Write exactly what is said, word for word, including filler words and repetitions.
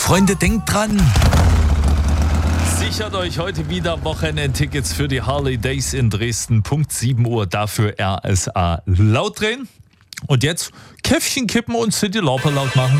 Freunde, denkt dran. Sichert euch heute wieder Wochenendtickets für die Harley Days in Dresden. Punkt sieben Uhr, dafür R S A laut drehen. Und jetzt Käffchen kippen und Cyndi Lauper laut machen.